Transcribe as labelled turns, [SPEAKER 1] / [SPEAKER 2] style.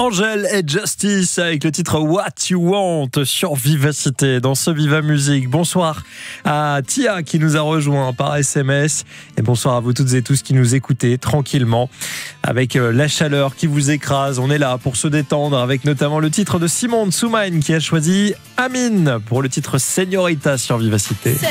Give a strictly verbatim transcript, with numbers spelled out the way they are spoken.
[SPEAKER 1] Angèle et Justice avec le titre What You Want sur Vivacité dans ce Viva Musique. Bonsoir à Tia qui nous a rejoint par S M S et bonsoir à vous toutes et tous qui nous écoutez tranquillement avec la chaleur qui vous écrase. On est là pour se détendre avec notamment le titre de Simone Soumagne qui a choisi Amine pour le titre Señorita sur Vivacité.